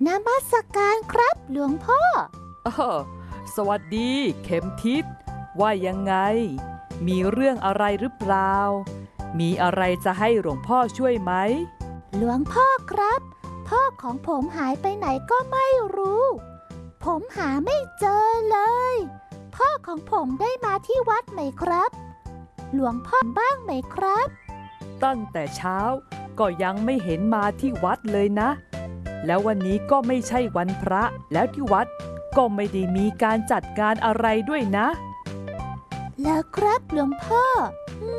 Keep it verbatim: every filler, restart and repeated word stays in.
นมัสการครับหลวงพ่อออสวัสดีเข็มทิศว่ายังไงมีเรื่องอะไรหรือเปล่ามีอะไรจะให้หลวงพ่อช่วยไหมหลวงพ่อครับพ่อของผมหายไปไหนก็ไม่รู้ผมหาไม่เจอเลยพ่อของผมได้มาที่วัดไหมครับหลวงพ่อบ้างไหมครับตั้งแต่เช้าก็ยังไม่เห็นมาที่วัดเลยนะแล้ววันนี้ก็ไม่ใช่วันพระแล้วที่วัดก็ไม่ได้มีการจัดการอะไรด้วยนะแล้วครับหลวงพ่อ